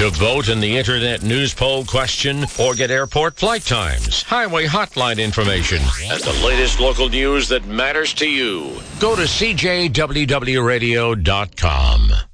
To vote in the Internet News Poll question or get airport flight times, highway hotline information, and the latest local news that matters to you, go to CJWWRadio.com.